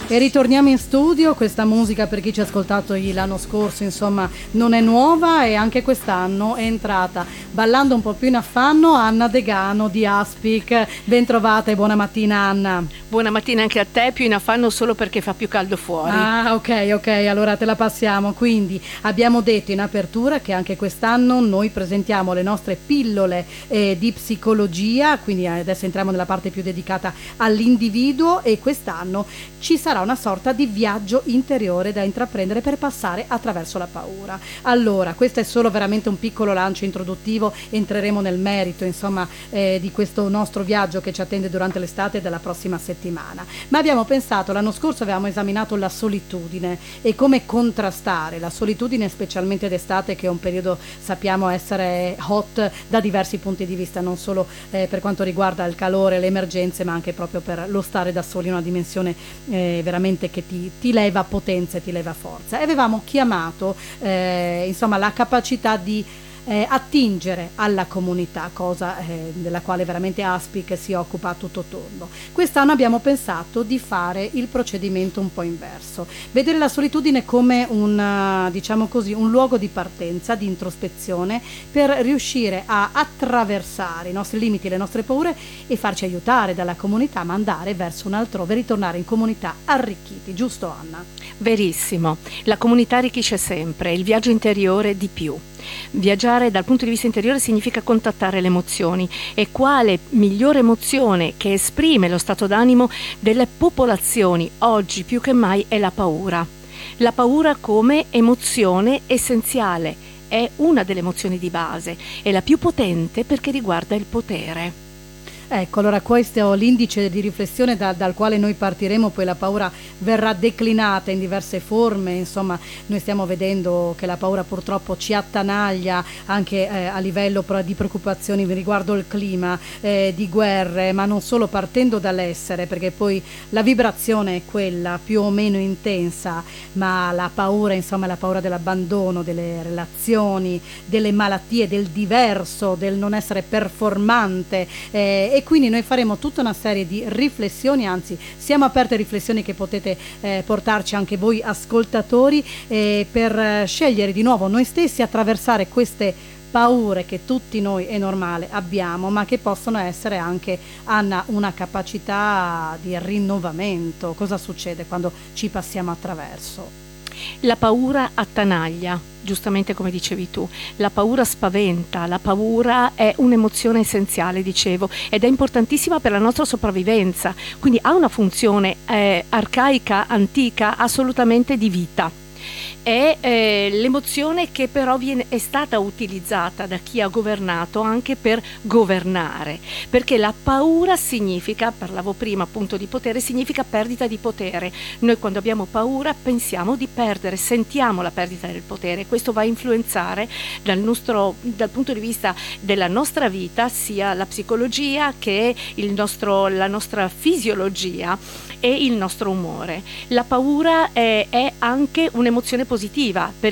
E ritorniamo in studio. Questa musica, per chi ci ha ascoltato l'anno scorso, insomma, non è nuova, e anche quest'anno è entrata ballando un po' più in affanno Anna Degano di Aspic. Ben trovata e buona mattina, Anna. Buona mattina anche a te, più in affanno solo perché fa più caldo fuori. Ah, ok, allora te la passiamo. Quindi abbiamo detto in apertura che anche quest'anno noi presentiamo le nostre pillole di psicologia, quindi adesso entriamo nella parte più dedicata all'individuo, e quest'anno ci sarà una sorta di viaggio interiore da intraprendere per passare attraverso la paura. Allora, questo è solo veramente un piccolo lancio introduttivo, entreremo nel merito, insomma, di questo nostro viaggio che ci attende durante l'estate della prossima settimana. Ma abbiamo pensato, l'anno scorso avevamo esaminato la solitudine e come contrastare la solitudine, specialmente d'estate, che è un periodo, sappiamo, essere hot da diversi punti di vista, non solo per quanto riguarda il calore, le emergenze, ma anche proprio per lo stare da soli in una dimensione veramente che ti leva potenza e ti leva forza. E avevamo chiamato insomma la capacità di attingere alla comunità, cosa della quale veramente Aspic si occupa a tutto tondo. Quest'anno abbiamo pensato di fare il procedimento un po' inverso, vedere la solitudine come diciamo così, un luogo di partenza, di introspezione, per riuscire a attraversare i nostri limiti, le nostre paure, e farci aiutare dalla comunità, ma andare verso un altrove, ritornare in comunità arricchiti, giusto, Anna? Verissimo, la comunità arricchisce sempre, il viaggio interiore di più. Viaggiare dal punto di vista interiore significa contattare le emozioni, e quale migliore emozione che esprime lo stato d'animo delle popolazioni oggi più che mai è la paura. La paura come emozione essenziale, è una delle emozioni di base, è la più potente perché riguarda il potere. Ecco, allora questo è l'indice di riflessione dal quale noi partiremo. Poi la paura verrà declinata in diverse forme, insomma noi stiamo vedendo che la paura purtroppo ci attanaglia anche a livello di preoccupazioni riguardo il clima, di guerre, ma non solo, partendo dall'essere, perché poi la vibrazione è quella più o meno intensa, ma la paura, insomma, è la paura dell'abbandono, delle relazioni, delle malattie, del diverso, del non essere performante, e quindi noi faremo tutta una serie di riflessioni, anzi siamo aperte a riflessioni che potete portarci anche voi ascoltatori, per scegliere di nuovo noi stessi, attraversare queste paure che tutti noi, è normale, abbiamo, ma che possono essere anche, Anna, una capacità di rinnovamento. Cosa succede quando ci passiamo attraverso? La paura attanaglia, giustamente come dicevi tu, la paura spaventa, la paura è un'emozione essenziale, dicevo, ed è importantissima per la nostra sopravvivenza, quindi ha una funzione arcaica, antica, assolutamente di vita. È l'emozione che però è stata utilizzata da chi ha governato anche per governare, perché la paura significa, parlavo prima appunto di potere, significa perdita di potere. Noi quando abbiamo paura pensiamo di perdere, sentiamo la perdita del potere. Questo va a influenzare dal punto di vista della nostra vita, sia la psicologia che la nostra fisiologia e il nostro umore. La paura è anche un'emozione positiva, per